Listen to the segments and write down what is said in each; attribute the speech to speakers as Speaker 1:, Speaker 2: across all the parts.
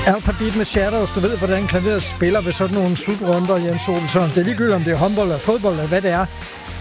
Speaker 1: Alphabet med Shadows, du ved, hvordan klaveret spiller ved sådan nogle slutrunder, Jens Olsson. Det er ligegyldigt, om det er håndbold eller fodbold eller hvad det er.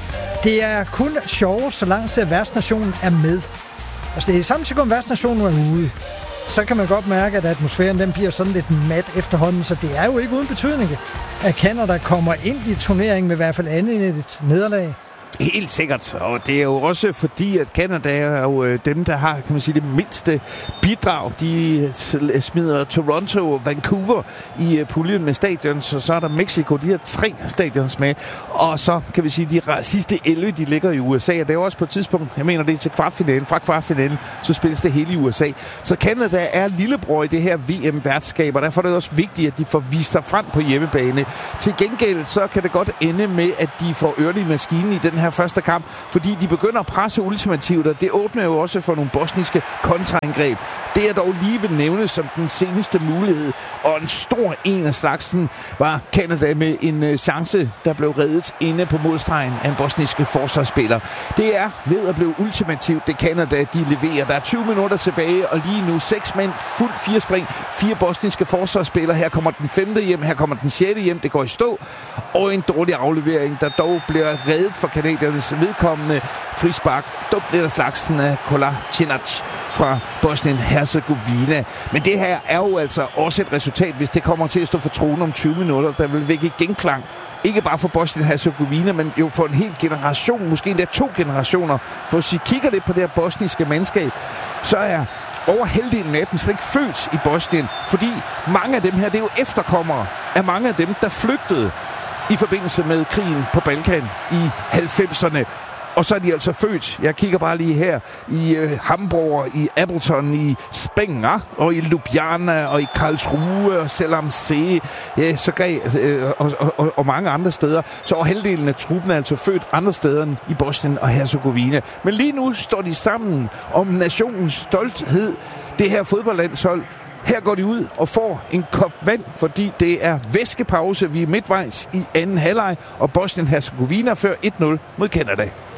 Speaker 1: Det er kun sjov, så langt at værtsnationen er med. Altså det er samme sekund, værtsnationen er ude. Så kan man godt mærke, at atmosfæren den bliver sådan lidt mat efterhånden, så det er jo ikke uden betydning, at Canada kommer ind i turneringen med i hvert fald andet end et nederlag.
Speaker 2: Helt sikkert, og det er jo også fordi, at Canada er jo dem, der har, kan man sige, det mindste bidrag. De smider Toronto og Vancouver i puljen med stadions, og så er der Mexico, de har 3 stadions med, og så kan vi sige, de sidste 11, de ligger i USA, og det er jo også på et tidspunkt, jeg mener det er til kvartfinalen, fra kvartfinalen, så spilles det hele i USA. Så Canada er lillebror i det her VM-værtskab, og derfor er det også vigtigt, at de får vist sig frem på hjemmebane. Til gengæld, så kan det godt ende med, at de får ørne i maskinen i den her første kamp, fordi de begynder at presse ultimativt, og det åbner jo også for nogle bosniske kontraangreb. Det er dog lige vil nævne som den seneste mulighed, og en stor en af slagsen var Canada med en chance, der blev reddet inde på målstregen af en bosniske forsvarsspiller. Det er ved at blive ultimativt, det Canada, de leverer. Der er 20 minutter tilbage, og lige nu 6 mænd, fuldt 4 spring, 4 bosniske forsvarsspillere. Her kommer den 5. hjem, her kommer den 6. hjem, det går i stå, og en dårlig aflevering, der dog bliver reddet for kanadiernes vedkommende frispark. Dumt lidt af slagsen af Kolasinac fra Bosnien-Herzegovina. Men det her er jo altså også et resultat, hvis det kommer til at stå for tronen om 20 minutter, der vil vække genklang. Ikke bare for Bosnien-Herzegovina, men jo for en hel generation, måske endda 2 generationer. For hvis vi kigger lidt på det her bosniske mandskab, så er over halvdelen af dem slet ikke født i Bosnien, fordi mange af dem her, det er jo efterkommere af mange af dem, der flygtede i forbindelse med krigen på Balkan i 90'erne. Og så er de altså født, jeg kigger bare lige her, i Hamburg, i Appleton, i Spenger, og i Ljubljana, og i Karlsruhe, og Selamse, ja, og mange andre steder. Så over halvdelen af truppen er altså født andre steder end i Bosnien og Herzegovina. Men lige nu står de sammen om nationens stolthed, det her fodboldlandshold. Her går de ud og får en kop vand, fordi det er væskepause. Vi er midtvejs i anden halvleg, og Bosnien-Herzegovina fører 1-0 mod Canada.